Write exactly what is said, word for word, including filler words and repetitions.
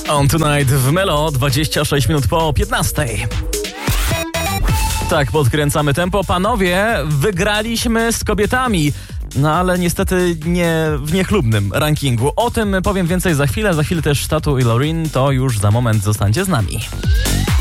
On Tonight w Melo, dwadzieścia sześć minut po piętnastej. Tak, podkręcamy tempo. Panowie, wygraliśmy z kobietami. No ale niestety nie w niechlubnym rankingu. O tym powiem więcej za chwilę. Za chwilę też Tatu i Lorin. To już za moment, zostańcie z nami.